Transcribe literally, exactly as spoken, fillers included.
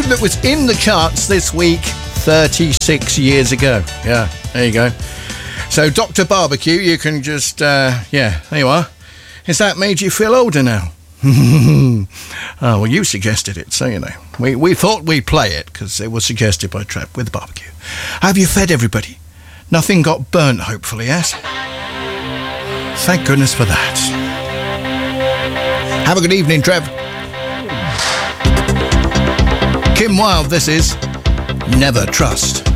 song that was in the charts this week thirty-six years ago. Yeah, there you go. So, Doctor Barbecue, you can just, uh, yeah, there you are. Has that made you feel older now? Oh, well, you suggested it, so you know. We we thought we'd play it because it was suggested by Trev with barbecue. Have you fed everybody? Nothing got burnt, hopefully, yes? Thank goodness for that. Have a good evening, Trev. Kim Wilde, this is Never Trust.